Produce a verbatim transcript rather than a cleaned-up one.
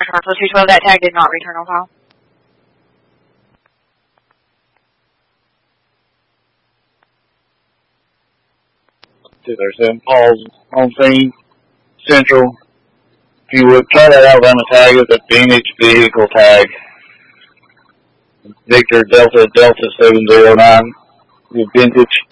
Commercial two twelve, that tag did not return on file. two thirty-seven, Paul's on scene, Central. If you would try that Alabama tag as a Phoenix vehicle tag. Victor Delta Delta seven zero nine, vintage.